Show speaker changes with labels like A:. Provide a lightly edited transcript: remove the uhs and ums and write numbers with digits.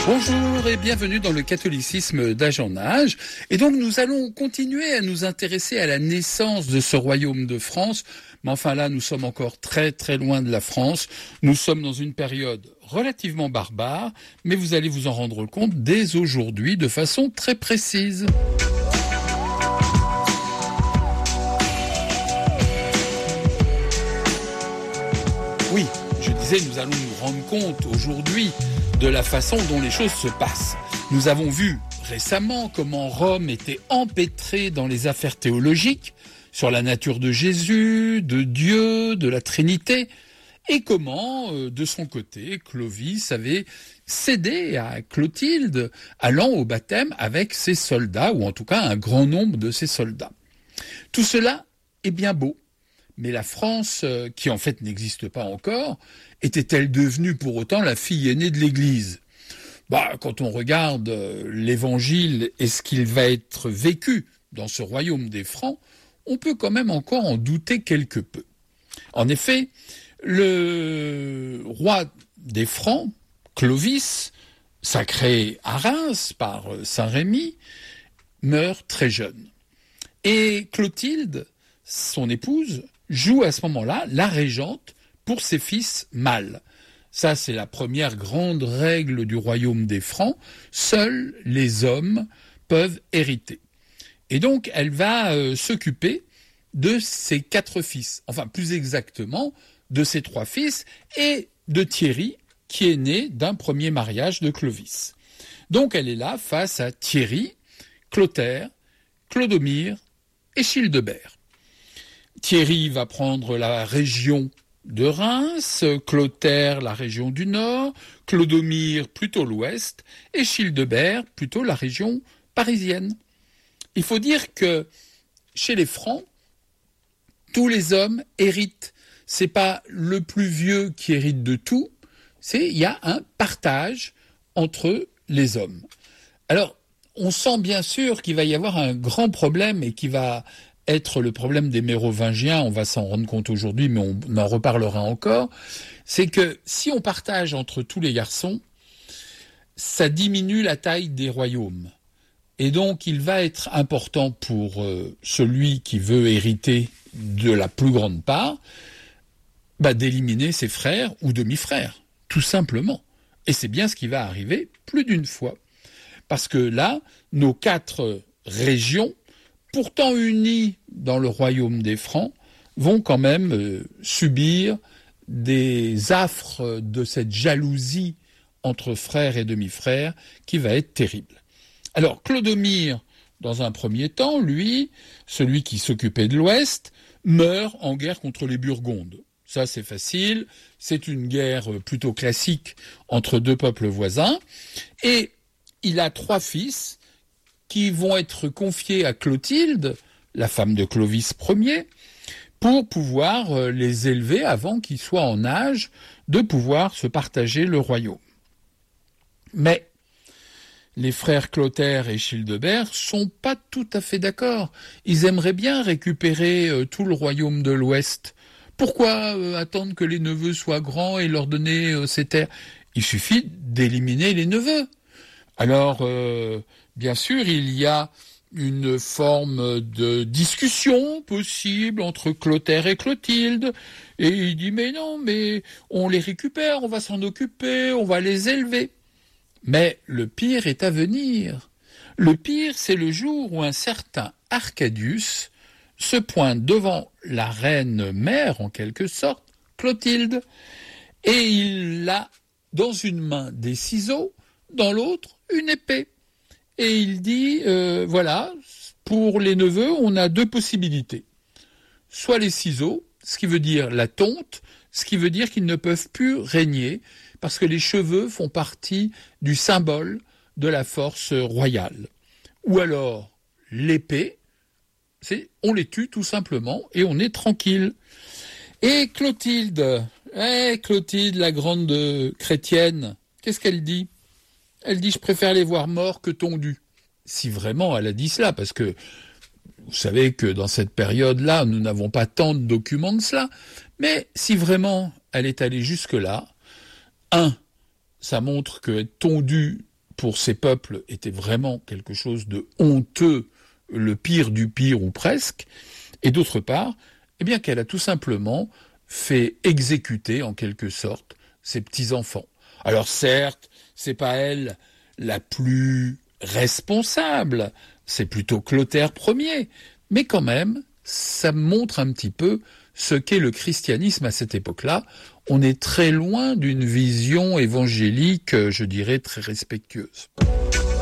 A: Bonjour et bienvenue dans le catholicisme d'âge en âge. Et donc nous allons continuer à nous intéresser à la naissance de ce royaume de France. Mais enfin là, nous sommes encore très très loin de la France. Nous sommes dans une période relativement barbare, mais vous allez vous en rendre compte dès aujourd'hui de façon très précise. Oui, je disais, nous allons nous rendre compte aujourd'hui de la façon dont les choses se passent. Nous avons vu récemment comment Rome était empêtrée dans les affaires théologiques sur la nature de Jésus, de Dieu, de la Trinité, et comment, de son côté, Clovis avait cédé à Clotilde, allant au baptême avec ses soldats, ou en tout cas un grand nombre de ses soldats. Tout cela est bien beau. Mais la France, qui en fait n'existe pas encore, était-elle devenue pour autant la fille aînée de l'Église ? Quand on regarde l'Évangile et ce qu'il va être vécu dans ce royaume des Francs, on peut quand même encore en douter quelque peu. En effet, le roi des Francs, Clovis, sacré à Reims par Saint Rémy, meurt très jeune. Et Clotilde, son épouse, joue à ce moment-là la régente pour ses fils mâles. Ça, c'est la première grande règle du royaume des Francs. Seuls les hommes peuvent hériter. Et donc, elle va s'occuper de ses 4 fils. Enfin, plus exactement, de ses 3 fils et de Thierry, qui est né d'un premier mariage de Clovis. Donc, elle est là face à Thierry, Clotaire, Clodomir et Childebert. Thierry va prendre la région de Reims, Clotaire la région du Nord, Clodomir plutôt l'Ouest et Childebert plutôt la région parisienne. Il faut dire que chez les Francs, tous les hommes héritent. C'est pas le plus vieux qui hérite de tout, il y a un partage entre les hommes. Alors, on sent bien sûr qu'il va y avoir un grand problème et qui va être le problème des Mérovingiens, on va s'en rendre compte aujourd'hui, mais on en reparlera encore, c'est que si on partage entre tous les garçons, ça diminue la taille des royaumes. Et donc, il va être important pour celui qui veut hériter de la plus grande part, d'éliminer ses frères ou demi-frères, tout simplement. Et c'est bien ce qui va arriver plus d'une fois. Parce que là, nos 4 régions, pourtant unies dans le royaume des Francs, vont quand même subir des affres de cette jalousie entre frères et demi-frères qui va être terrible. Alors, Clodomir, dans un premier temps, lui, celui qui s'occupait de l'Ouest, meurt en guerre contre les Burgondes. Ça, c'est facile, c'est une guerre plutôt classique entre 2 peuples voisins, et il a 3 fils qui vont être confiés à Clotilde, la femme de Clovis Ier, pour pouvoir les élever avant qu'ils soient en âge de pouvoir se partager le royaume. Mais les frères Clotaire et Childebert sont pas tout à fait d'accord. Ils aimeraient bien récupérer tout le royaume de l'Ouest. Pourquoi attendre que les neveux soient grands et leur donner ces terres ? Il suffit d'éliminer les neveux. Alors, bien sûr, il y a une forme de discussion possible entre Clotaire et Clotilde, et il dit « mais non, mais on les récupère, on va s'en occuper, on va les élever ». Mais le pire est à venir. Le pire, c'est le jour où un certain Arcadius se pointe devant la reine mère, en quelque sorte, Clotilde, et il a dans une main des ciseaux, dans l'autre une épée. Et il dit, voilà, pour les neveux, on a 2 possibilités. Soit les ciseaux, ce qui veut dire la tonte, ce qui veut dire qu'ils ne peuvent plus régner, parce que les cheveux font partie du symbole de la force royale. Ou alors l'épée, on les tue tout simplement et on est tranquille. Et Clotilde, la grande chrétienne, qu'est-ce qu'elle dit ? Elle dit « je préfère les voir morts que tondus ». Si vraiment elle a dit cela, parce que vous savez que dans cette période-là, nous n'avons pas tant de documents de cela, mais si vraiment elle est allée jusque-là, ça montre que être tondu pour ces peuples était vraiment quelque chose de honteux, le pire du pire ou presque, et d'autre part, eh bien qu'elle a tout simplement fait exécuter en quelque sorte ses petits-enfants. Alors certes, c'est pas elle la plus responsable, c'est plutôt Clotaire Ier, mais quand même, ça montre un petit peu ce qu'est le christianisme à cette époque-là. On est très loin d'une vision évangélique, je dirais, très respectueuse.